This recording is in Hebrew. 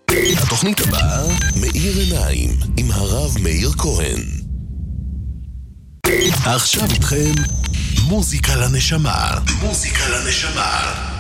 התוכנית הבאה, מאיר עיניים, עם הרב מאיר כהן. עכשיו איתכם, מוזיקה לנשמה. מוזיקה לנשמה.